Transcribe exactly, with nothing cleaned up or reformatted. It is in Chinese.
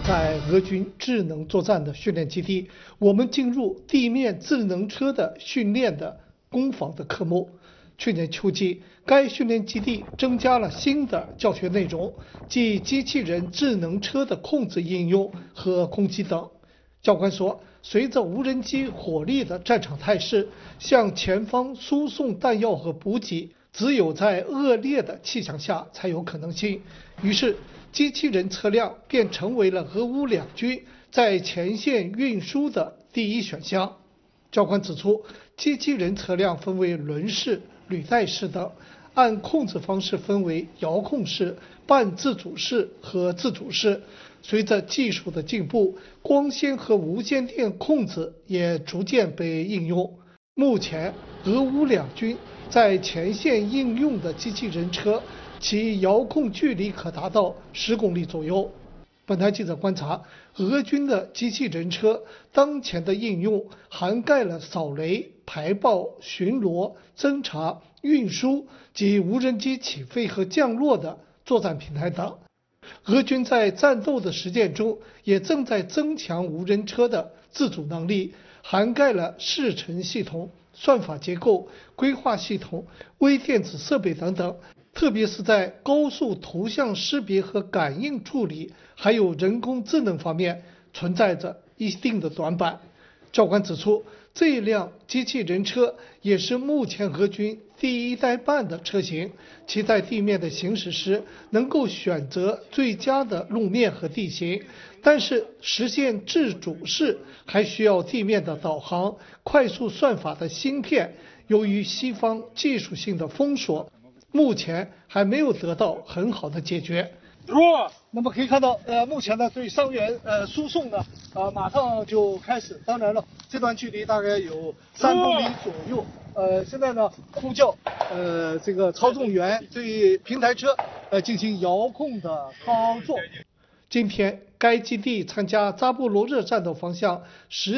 在俄军智能作战的训练基地，我们进入地面智能车的训练的攻防的科目。去年秋季，该训练基地增加了新的教学内容，即机器人智能车的控制应用和攻击等。教官说，随着无人机火力的战场态势，向前方输送弹药和补给，只有在恶劣的气象下才有可能性。于是，机器人车辆便成为了俄乌两军在前线运输的第一选项。教官指出，机器人车辆分为轮式、履带式等，按控制方式分为遥控式、半自主式和自主式。随着技术的进步，光纤和无线电控制也逐渐被应用。目前，俄乌两军在前线应用的机器人车，其遥控距离可达到十公里左右。本台记者观察，俄军的机器人车当前的应用涵盖了扫雷、排爆、巡逻、侦察、运输及无人机起飞和降落的作战平台等。俄军在战斗的实践中，也正在增强无人车的自主能力，涵盖了视程系统、算法结构、规划系统、微电子设备等等。特别是在高速图像识别和感应处理，还有人工智能方面存在着一定的短板。教官指出，这辆机器人车也是目前俄军第一代半的车型，其在地面的行驶时能够选择最佳的路面和地形，但是实现自主式还需要地面的导航、快速算法的芯片，由于西方技术性的封锁，目前还没有得到很好的解决。那么可以看到，呃，目前呢对伤员呃输送呢，呃马上就开始。当然了，这段距离大概有三公里左右。呃，现在呢呼叫呃这个操纵员对平台车呃进行遥控的操作。今天，该基地参加扎波罗热战斗方向实